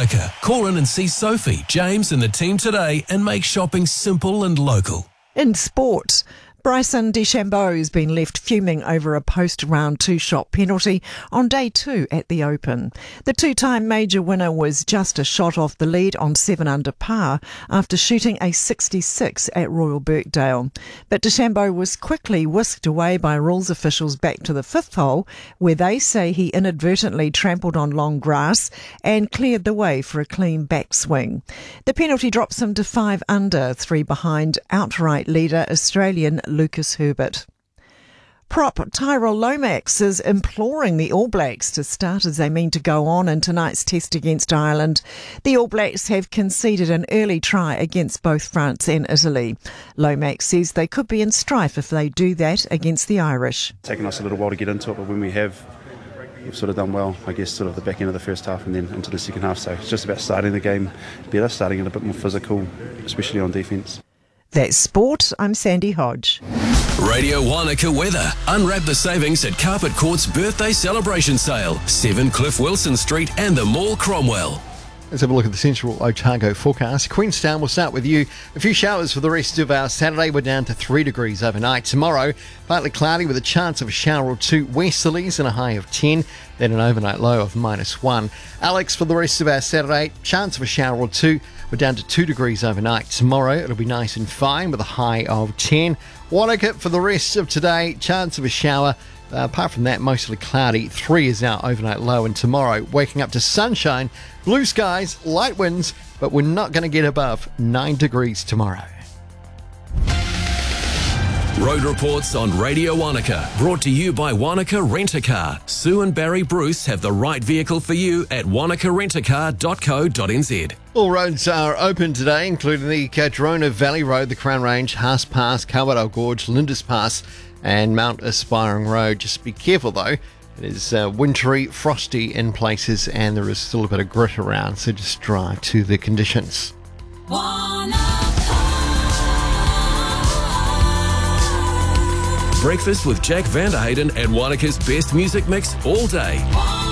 Wanaka. Call in and see Sophie, James and the team today and make shopping simple and local. In sport, Bryson DeChambeau has been left fuming over a post-round 2-shot penalty on day 2 at the Open. The two-time major winner was just a shot off the lead on 7 under par after shooting a 66 at Royal Birkdale. But DeChambeau was quickly whisked away by rules officials back to the 5th hole, where they say he inadvertently trampled on long grass and cleared the way for a clean backswing. The penalty drops him to 5 under, 3 behind outright leader Australian Lucas Herbert. Prop Tyrell Lomax is imploring the All Blacks to start as they mean to go on in tonight's test against Ireland. The All Blacks have conceded an early try against both France and Italy. Lomax says they could be in strife if they do that against the Irish. It's taken us a little while to get into it, but when we have, we've sort of done well, I guess, sort of the back end of the first half and then into the second half. So it's just about starting the game better, starting it a bit more physical, especially on defence. That's sport. I'm Sandy Hodge. Radio Wanaka weather. Unwrap the savings at Carpet Court's birthday celebration sale. 7 Cliff Wilson Street and the Mall Cromwell. Let's have a look at the Central Otago forecast. Queenstown, we'll start with you. A few showers for the rest of our Saturday. We're down to 3 degrees overnight. Tomorrow, partly cloudy with a chance of a shower or 2 westerlies and a high of 10. Then an overnight low of -1. Alex, for the rest of our Saturday, chance of a shower or 2. We're down to 2 degrees overnight. Tomorrow, it'll be nice and fine with a high of 10. Wanaka, for the rest of today, chance of a shower. Apart from that, mostly cloudy. 3 is our overnight low, and tomorrow, waking up to sunshine, blue skies, light winds, but we're not going to get above 9 degrees tomorrow. Road reports on Radio Wanaka, brought to you by Wanaka Rent-A-Car. Sue and Barry Bruce have the right vehicle for you at wanakarentacar.co.nz. All roads are open today, including the Cardrona Valley Road, the Crown Range, Haas Pass, Kawarau Gorge, Lindis Pass and Mount Aspiring Road. Just be careful though, it is wintry, frosty in places and there is still a bit of grit around, so just drive to the conditions. Breakfast with Jack Vanderhayden and Wanaka's best music mix all day.